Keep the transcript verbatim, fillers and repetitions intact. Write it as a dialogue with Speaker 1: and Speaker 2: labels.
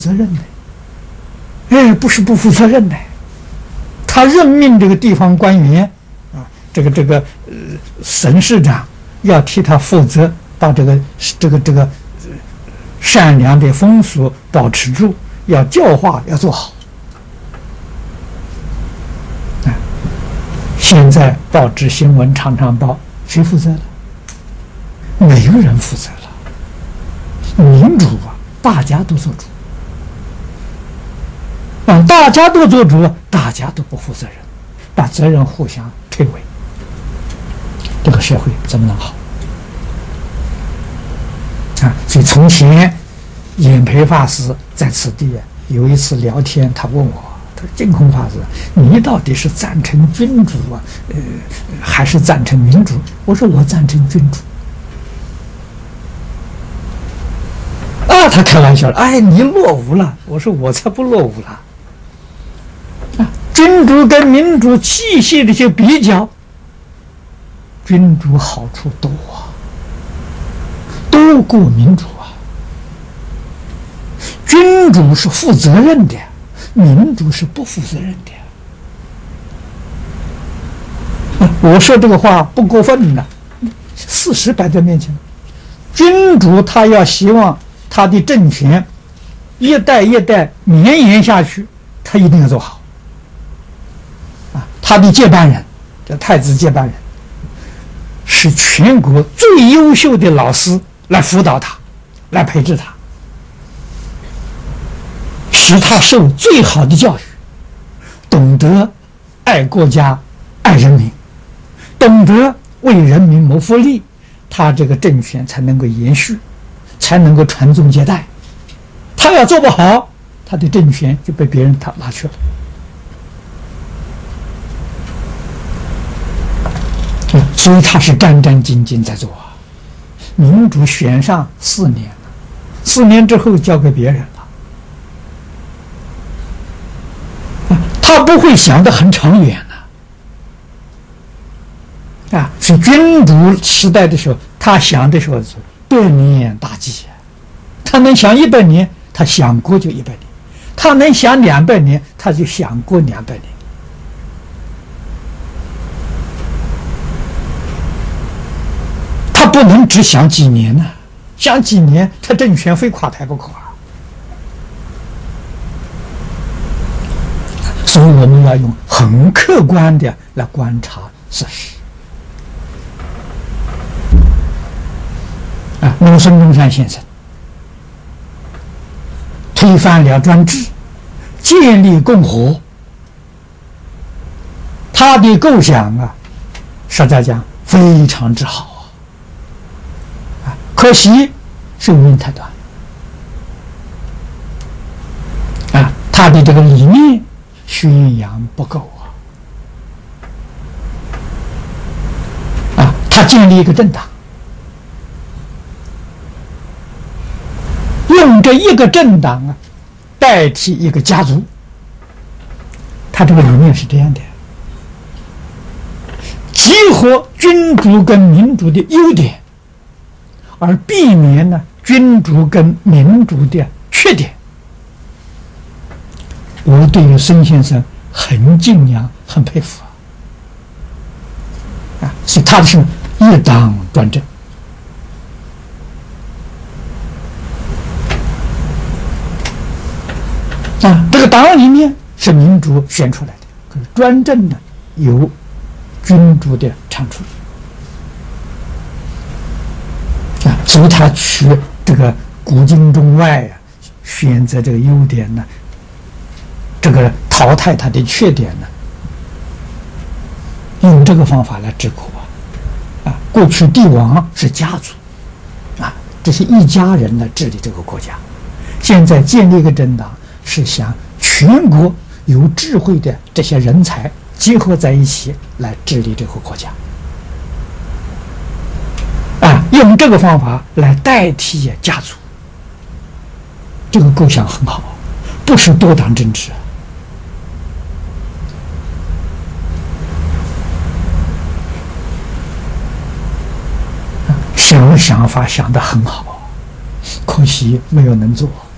Speaker 1: 责任的，哎，不是不负责任的。他任命这个地方官员啊，这个这个呃省市长要替他负责，把这个这个这个、呃、善良的风俗保持住，要教化要做好。啊，现在报纸新闻常常报，谁负责了？没有人负责了。民主啊，大家都做主。让大家都做主，大家都不负责任，把责任互相推诿，这个社会怎么能好啊？所以从前演培法师在此地有一次聊天，他问我，他说：“净空法师，你到底是赞成君主啊，呃，还是赞成民主？”我说：“我赞成君主。”啊，他开玩笑了，哎，你落伍了。我说：“我才不落伍了。”君主跟民主细细的去比较，君主好处多啊，多过民主啊。君主是负责任的，民主是不负责任的。我说这个话不过分的，事实摆在面前。君主他要希望他的政权一代一代绵延下去，他一定要做好。他的接班人，这太子接班人，是全国最优秀的老师来辅导他，来培植他，使他受最好的教育，懂得爱国家、爱人民，懂得为人民谋福利，他这个政权才能够延续，才能够传宗接代。他要做不好，他的政权就被别人他拿去了。所以他是战战兢兢在做啊。民主选上四年了，四年之后交给别人了，他不会想得很长远的啊。是君主时代的时候，他想的时候是百年大计，他能想一百年，他想过就一百年；他能想两百年，他就想过两百年。他不能只想几年呢、啊，想几年，他政权非垮台不可啊。所以我们要用很客观的来观察事实。啊，那么孙中山先生推翻了专制，建立共和，他的构想啊，实在讲非常之好。可惜寿命太短啊！他的这个理念宣扬不够啊！啊，他建立一个政党，用这一个政党啊代替一个家族。他这个理念是这样的：集合君主跟民主的优点，而避免呢君主跟民主的缺点。我对于孙先生很敬仰，很佩服啊！啊，所以他是一党专政啊，这个党里面是民主选出来的，可是专政呢有君主的长处。啊，所以他取这个古今中外啊，选择这个优点呢，这个淘汰他的缺点呢，用这个方法来治国啊。过去帝王是家族啊，这是一家人来治理这个国家，现在建立一个政党，是想全国有智慧的这些人才结合在一起来治理这个国家。啊，用这个方法来代替家族，这个构想很好，不是多党政治。想想法想得很好，可惜没有能做。